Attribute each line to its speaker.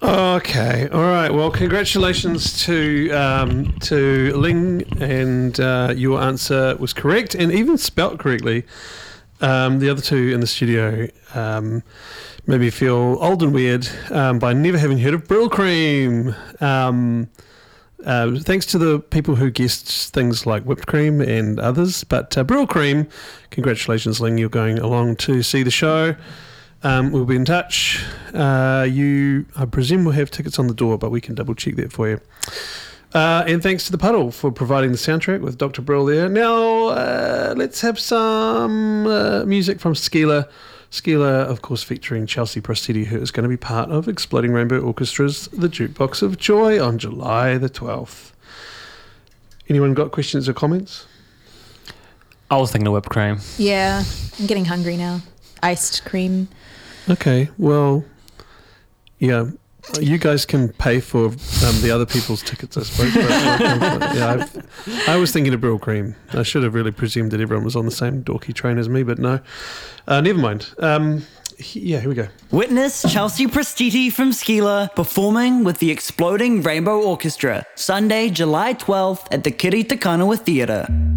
Speaker 1: Okay, all right. Well, congratulations to Ling, and your answer was correct and even spelt correctly. The other two in the studio made me feel old and weird by never having heard of Brill Cream. Thanks to the people who guessed things like whipped cream and others, but Brill Cream, congratulations, Ling. You're going along to see the show. We'll be in touch. You, I presume, will have tickets on the door, but we can double check that for you. And thanks to the Puddle for providing the soundtrack with Dr. Brill there. Now, let's have some music from Skeeler. Skeeler, of course, featuring Chelsea Prostiti, who is going to be part of Exploding Rainbow Orchestra's The Jukebox of Joy on July the 12th. Anyone got questions or comments?
Speaker 2: I was thinking of whipped cream.
Speaker 3: Yeah, I'm getting hungry now. Iced cream.
Speaker 1: Okay, well, yeah, you guys can pay for the other people's tickets, I suppose. But, yeah, I was thinking of Brill Cream. I should have really presumed that everyone was on the same dorky train as me, but no. Never mind. Yeah, here we go.
Speaker 4: Witness Chelsea Prostiti from Skeeler performing with the Exploding Rainbow Orchestra, Sunday, July 12th at the Kiri Te Kanawa Theatre.